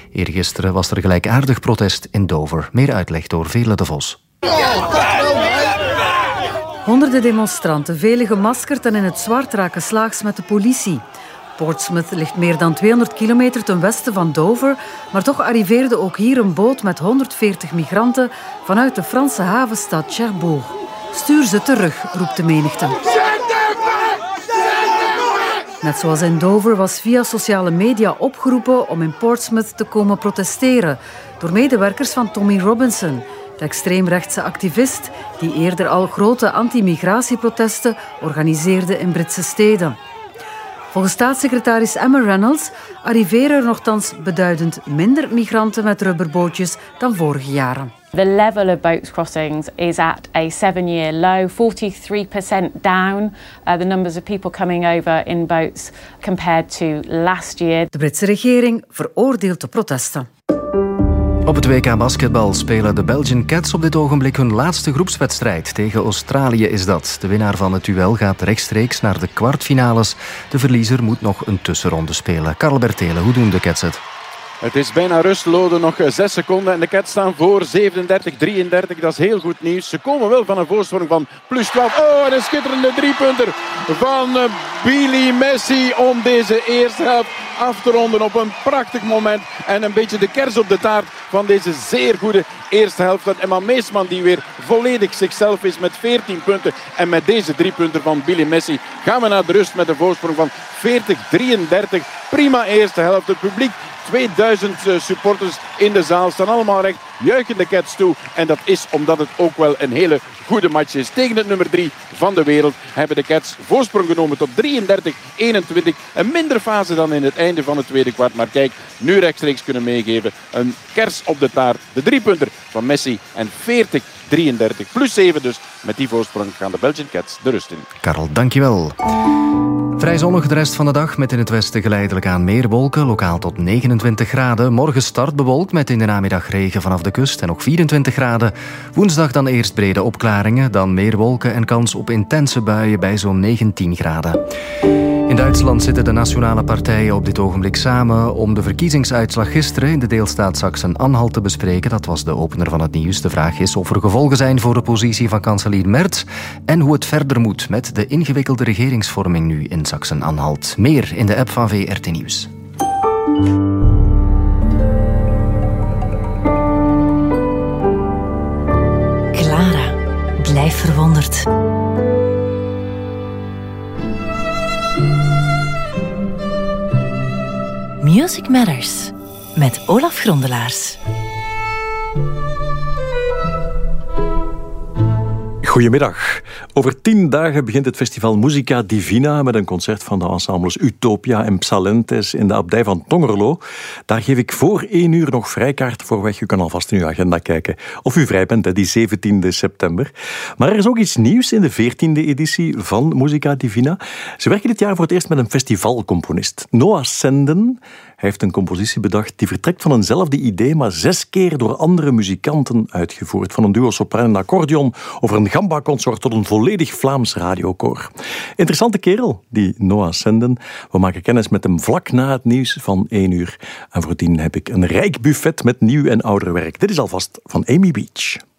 Eergisteren was er gelijkaardig protest in Dover. Meer uitleg door Veerle de Vos. Honderden demonstranten, velen gemaskerd en in het zwart, raken slaags met de politie. Portsmouth ligt meer dan 200 kilometer ten westen van Dover, maar toch arriveerde ook hier een boot met 140 migranten vanuit de Franse havenstad Cherbourg. Stuur ze terug, roept de menigte. Net zoals in Dover was via sociale media opgeroepen om in Portsmouth te komen protesteren door medewerkers van Tommy Robinson, de extreemrechtse activist die eerder al grote anti-migratieprotesten organiseerde in Britse steden. Volgens staatssecretaris Emma Reynolds arriveren er nochtans beduidend minder migranten met rubberbootjes dan vorige jaren. The level of boat crossings is at a 7-year low, 43% down the numbers of people coming over in boats compared to last year. De Britse regering veroordeelt de protesten. Op het WK basketbal spelen de Belgian Cats op dit ogenblik hun laatste groepswedstrijd. Tegen Australië is dat. De winnaar van het duel gaat rechtstreeks naar de kwartfinales. De verliezer moet nog een tussenronde spelen. Karel Bertelen, hoe doen de Cats het? Het is bijna rustloden, nog 6 seconden en de Cats staan voor 37-33. Dat is heel goed nieuws. Ze komen wel van een voorsprong van plus 12. Oh, en een schitterende driepunter van Billy Messi om deze eerste helft af te ronden op een prachtig moment. En een beetje de kers op de taart van deze zeer goede eerste helft. Dat Emma Meesman die weer volledig zichzelf is met 14 punten. En met deze driepunter van Billy Messi gaan we naar de rust met een voorsprong van 40-33. Prima eerste helft. Het publiek, 2000 supporters in de zaal, staan allemaal recht, juichen de Cats toe. En dat is omdat het ook wel een hele goede match is. Tegen het nummer 3 van de wereld hebben de Cats voorsprong genomen tot 33-21. Een mindere fase dan in het einde van het tweede kwart. Maar kijk, nu rechtstreeks kunnen meegeven. Een kers op de taart. De driepunter van Messi en 40-33 plus 7 dus. Met die voorsprong gaan de Belgian Cats de rust in. Karel, dankjewel. Vrij zonnig de rest van de dag, met in het westen geleidelijk aan meer wolken, lokaal tot 29 graden. Morgen start bewolkt met in de namiddag regen vanaf de kust en nog 24 graden. Woensdag dan eerst brede opklaringen, dan meer wolken en kans op intense buien bij zo'n 19 graden. In Duitsland zitten de nationale partijen op dit ogenblik samen om de verkiezingsuitslag gisteren in de deelstaat Sachsen-Anhalt te bespreken. Dat was de opener van het nieuws. De vraag is of er gevolgen zijn voor de positie van kanselier Merz en hoe het verder moet met de ingewikkelde regeringsvorming nu in Sachsen-Anhalt. Meer in de app van VRT Nieuws. Clara, blijf verwonderd. Music Matters met Olaf Grondelaars. Goedemiddag. Over 10 dagen begint het festival Musica Divina met een concert van de ensembles Utopia en Psalentes in de abdij van Tongerlo. Daar geef ik voor 1 uur nog vrijkaart voor weg. U kan alvast in uw agenda kijken of u vrij bent, die 17e september. Maar er is ook iets nieuws in de 14e editie van Musica Divina. Ze werken dit jaar voor het eerst met een festivalcomponist, Noah Senden. Hij heeft een compositie bedacht die vertrekt van eenzelfde idee, maar 6 keer door andere muzikanten uitgevoerd. Van een duo sopran en accordeon over een gamba-consort tot een volledig Vlaams radiokoor. Interessante kerel, die Noah Senden. We maken kennis met hem vlak na het nieuws van 1 uur. En voordien heb ik een rijk buffet met nieuw en ouder werk. Dit is alvast van Amy Beach.